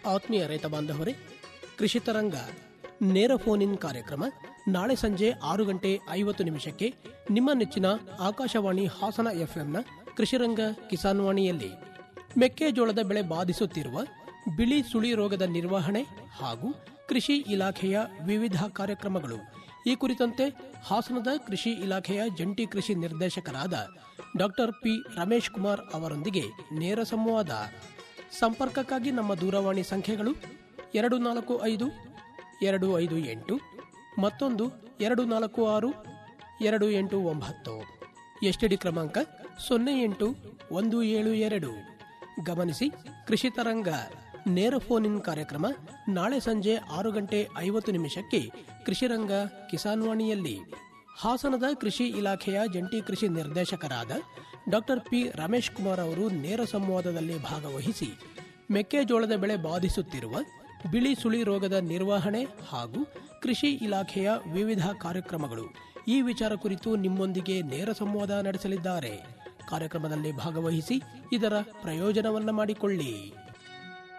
ಆತ್ಮೀಯ ರೈತ ಬಾಂಧವರೇ, ಕೃಷಿ ತರಂಗ ನೇರ ಫೋನ್ ಇನ್ ಕಾರ್ಯಕ್ರಮ ನಾಳೆ ಸಂಜೆ 6:50 ನಿಮ್ಮ ನೆಚ್ಚಿನ ಆಕಾಶವಾಣಿ ಹಾಸನ ಎಫ್ಎಂನ ಕೃಷಿರಂಗ ಕಿಸಾನ್ ವಾಣಿಯಲ್ಲಿ ಮೆಕ್ಕೆಜೋಳದ ಬೆಳೆ ಬಾಧಿಸುತ್ತಿರುವ ಬಿಳಿ ಸುಳಿ ರೋಗದ ನಿರ್ವಹಣೆ ಹಾಗೂ ಕೃಷಿ ಇಲಾಖೆಯ ವಿವಿಧ ಕಾರ್ಯಕ್ರಮಗಳು ಈ ಕುರಿತಂತೆ ಹಾಸನದ ಕೃಷಿ ಇಲಾಖೆಯ ಜಂಟಿ ಕೃಷಿ ನಿರ್ದೇಶಕರಾದ ಡಾ ಪಿ ರಮೇಶ್ ಕುಮಾರ್ ಅವರೊಂದಿಗೆ ನೇರ ಸಂವಾದ. ಸಂಪರ್ಕಕ್ಕಾಗಿ ನಮ್ಮ ದೂರವಾಣಿ ಸಂಖ್ಯೆಗಳು 245-258 ಮತ್ತೊಂದು 246-289. ಎಸ್ಟಿಡಿ ಕ್ರಮಾಂಕ 08172. ಗಮನಿಸಿ, ಕೃಷಿ ತರಂಗ ನೇರ ಫೋನ್ ಇನ್ ಕಾರ್ಯಕ್ರಮ ನಾಳೆ ಸಂಜೆ 6:50 ಕೃಷಿರಂಗ ಕಿಸಾನ್ ವಾಣಿಯಲ್ಲಿ ಹಾಸನದ ಕೃಷಿ ಇಲಾಖೆಯ ಜಂಟಿ ಕೃಷಿ ನಿರ್ದೇಶಕರಾದ ಡಾ ಪಿ ರಮೇಶ್ ಕುಮಾರ್ ಅವರು ನೇರ ಸಂವಾದದಲ್ಲಿ ಭಾಗವಹಿಸಿ ಮೆಕ್ಕೆಜೋಳದ ಬೆಳೆ ಬಾಧಿಸುತ್ತಿರುವ ಬಿಳಿ ಸುಳಿ ರೋಗದ ನಿರ್ವಹಣೆ ಹಾಗೂ ಕೃಷಿ ಇಲಾಖೆಯ ವಿವಿಧ ಕಾರ್ಯಕ್ರಮಗಳು ಈ ವಿಚಾರ ಕುರಿತು ನಿಮ್ಮೊಂದಿಗೆ ನೇರ ಸಂವಾದ ನಡೆಸಲಿದ್ದಾರೆ. ಕಾರ್ಯಕ್ರಮದಲ್ಲಿ ಭಾಗವಹಿಸಿ ಇದರ ಪ್ರಯೋಜನವನ್ನು ಮಾಡಿಕೊಳ್ಳಿ.